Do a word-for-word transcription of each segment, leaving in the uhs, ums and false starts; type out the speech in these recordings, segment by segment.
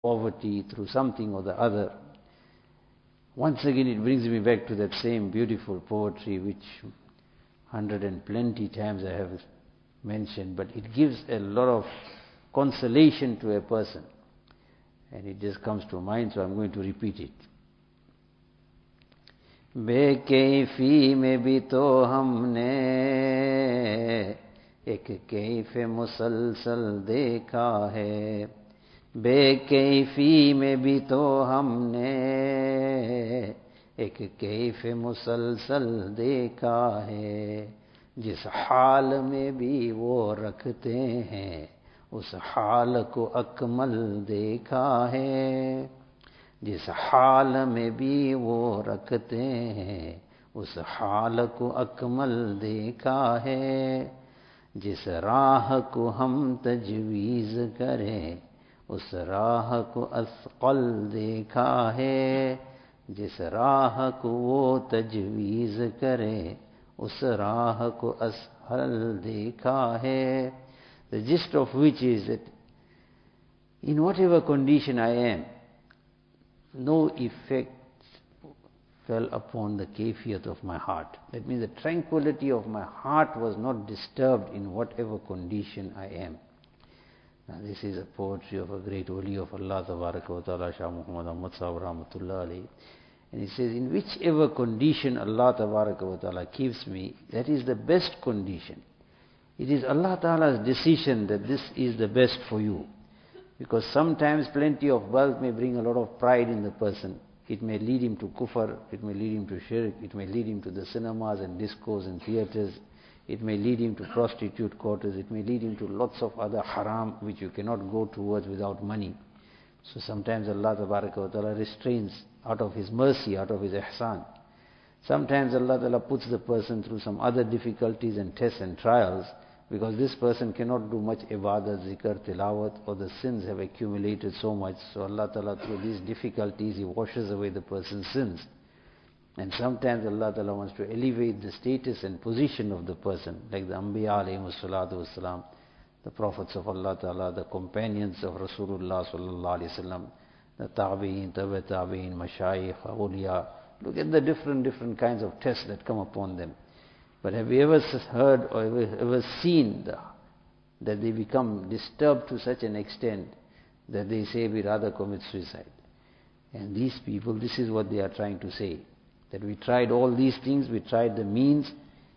poverty, through something or the other. Once again it brings me back to that same beautiful poetry which hundred and plenty times I have mentioned, but it gives a lot of consolation to a person. And it just comes to mind, so I'm going to repeat it. बेकैफी में भी तो हमने एक कैफ मुसलसल देखा है, बेकैफी में भी तो हमने एक कैफ मुसलसल देखा है, जिस हाल में भी वो रखते हैं उस हाल को अकमल देखा है, जिस हाल में भी वो रखते हैं उस हाल को अकमल देखा है, जिस राह को हम तजवीज़ करें उस राह को असक़ल देखा है, जिस राह को वो तजवीज़ करें उस राह को असहल देखा है. The gist of which is that in whatever condition I am, no effect fell upon the kayfiyat of my heart. That means the tranquility of my heart was not disturbed in whatever condition I am. Now this is a poetry of a great wali of Allah Tabaraka wa Ta'ala, Shah Muhammad Ahmad Sahib Rahmatullah alayhi. And he says, in whichever condition Allah Tabaraka wa Ta'ala keeps me, that is the best condition. It is Allah Ta'ala's decision that this is the best for you. Because sometimes plenty of wealth may bring a lot of pride in the person. It may lead him to kufr, it may lead him to shirk, it may lead him to the cinemas and discos and theaters, it may lead him to prostitute quarters, it may lead him to lots of other haram which you cannot go towards without money. So sometimes Allah Ta'ala restrains out of His mercy, out of His ihsan. Sometimes Allah Ta'ala puts the person through some other difficulties and tests and trials, because this person cannot do much ibadah, zikr, tilawat, or the sins have accumulated so much. So Allah Ta'ala, through these difficulties, He washes away the person's sins. And sometimes Allah Ta'ala wants to elevate the status and position of the person, like the Anbiya alayhimus salatu wassalam, the prophets of Allah Ta'ala, the companions of Rasulullah sallallahu alayhi wasallam, the tabi'in, tabi' tabi'in, mashayikh, awliya. Look at the different, different kinds of tests that come upon them. But have you ever heard or ever, ever seen the, that they become disturbed to such an extent that they say we rather commit suicide? And these people, this is what they are trying to say. That we tried all these things, we tried the means.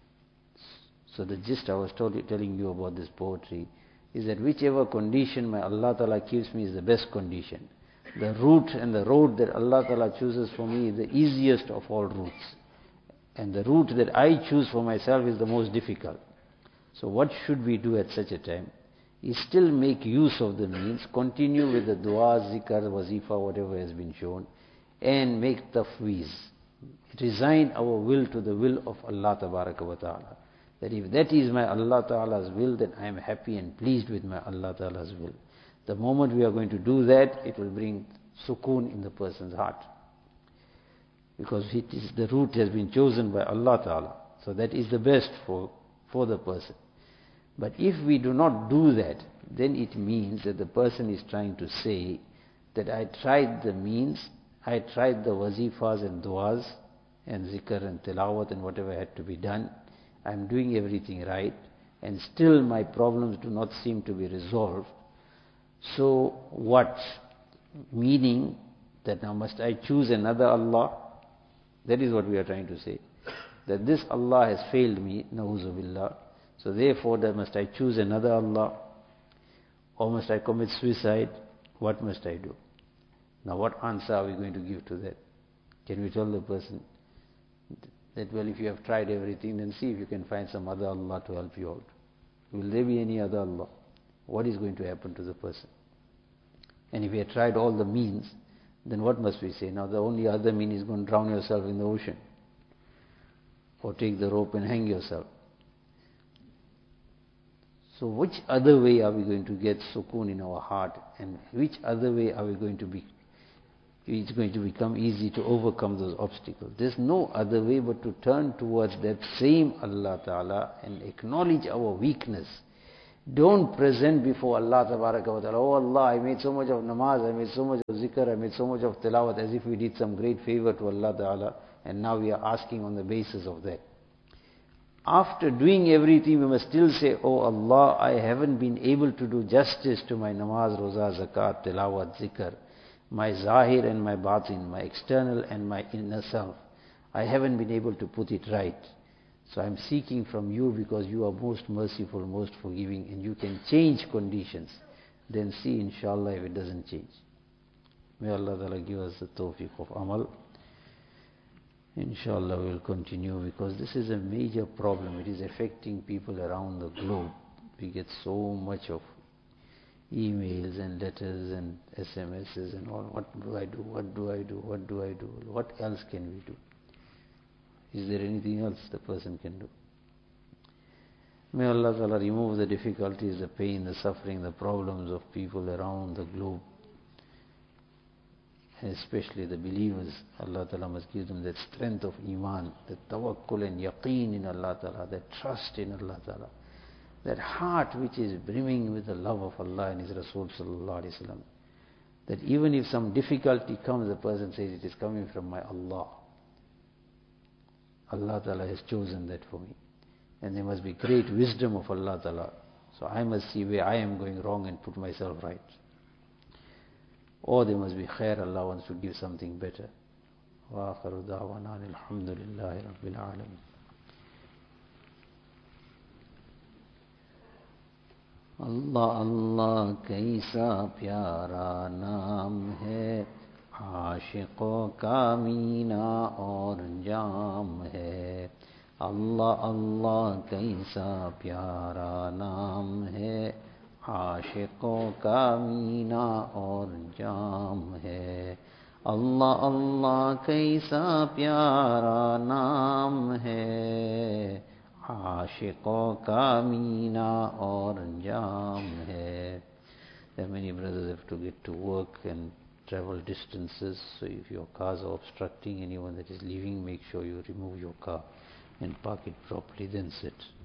So the gist I was told, telling you about this poetry is that whichever condition my Allah Ta'ala keeps me is the best condition. The route and the road that Allah Ta'ala chooses for me is the easiest of all routes. And the route that I choose for myself is the most difficult. So what should we do at such a time? Is still make use of the means, continue with the dua, zikr, wazifa, whatever has been shown, and make tafweez. Resign our will to the will of Allah Tabaraka wa Ta'ala. That if that is my Allah Ta'ala's will, then I am happy and pleased with my Allah Ta'ala's will. The moment we are going to do that, it will bring sukoon in the person's heart. Because it is, the route has been chosen by Allah Ta'ala. So that is the best for, for the person. But if we do not do that, then it means that the person is trying to say that I tried the means, I tried the wazifas and duas and zikr and tilawat and whatever had to be done. I am doing everything right, and still my problems do not seem to be resolved. So what? Meaning that now must I choose another Allah? That is what we are trying to say. That this Allah has failed me, na'uzu billah. So therefore, that must I choose another Allah? Or must I commit suicide? What must I do? Now what answer are we going to give to that? Can we tell the person that, well, if you have tried everything, then see if you can find some other Allah to help you out. Will there be any other Allah? What is going to happen to the person? And if you have tried all the means, then what must we say? Now the only other mean is going to drown yourself in the ocean. Or take the rope and hang yourself. So which other way are we going to get sukoon in our heart? And which other way are we going to be, it's going to become easy to overcome those obstacles? There's no other way but to turn towards that same Allah Ta'ala and acknowledge our weakness. Don't present before Allah tabaraka wa ta'ala, oh Allah, I made so much of namaz, I made so much of zikr, I made so much of tilawat, as if we did some great favor to Allah ta'ala, and now we are asking on the basis of that. After doing everything, we must still say, oh Allah, I haven't been able to do justice to my namaz, roza, zakat, tilawat, zikr, my zahir and my batin, my external and my inner self. I haven't been able to put it right. So I'm seeking from you because you are most merciful, most forgiving, and you can change conditions. Then see, inshallah, if it doesn't change. May Allah Ta'ala give us the tawfiq of amal. Inshallah, we'll continue because this is a major problem. It is affecting people around the globe. We get so much of emails and letters and S M Ses and all. What do I do? What do I do? What do I do? What else can we do? Is there anything else the person can do? May Allah Ta'ala remove the difficulties, the pain, the suffering, the problems of people around the globe. Especially the believers. Allah Ta'ala must give them that strength of iman, that tawakkul and yaqeen in Allah Ta'ala, that trust in Allah Ta'ala, that heart which is brimming with the love of Allah and His Rasul Sallallahu Alaihi Wasallam. That even if some difficulty comes, the person says, it is coming from my Allah. Allah Ta'ala has chosen that for me. And there must be great wisdom of Allah Ta'ala. So I must see where I am going wrong and put myself right. Or there must be khair, Allah wants to give something better. Wa akhiru da'wana alhamdulillahi rabbil alamin. Allah Allah kaisa pyara naam hai, आशिकों का मीना और जाम है. अल्लाह अल्लाह कैसा प्यारा नाम है, आशिकों का मीना और जाम है. अल्लाह अल्लाह कैसा प्यारा नाम है, आशिकों का मीना और जाम है. There are many brothers have to get to work and travel distances, so if your cars are obstructing anyone that is leaving, make sure you remove your car and park it properly, then sit.